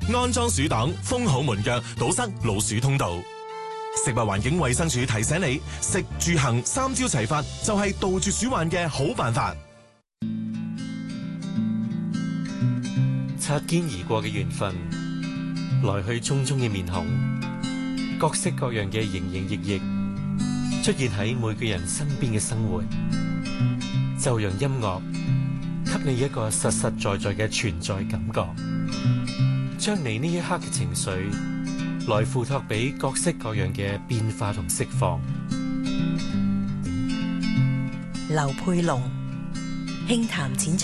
安裝鼠擋，封好門腳，堵塞老鼠通道。食物環境衛生署提醒你，食住行三招齊發，就係杜絕鼠患嘅好辦法。 擦肩而過嘅緣分，來去匆匆嘅面孔，各式各樣嘅營營役役，出現喺每個人身邊嘅生活，就讓音樂給你一個實實在在嘅存在感覺，將你呢一刻嘅情緒來付託俾各式各樣嘅變化同釋放。 劉佩龍，輕談淺唱。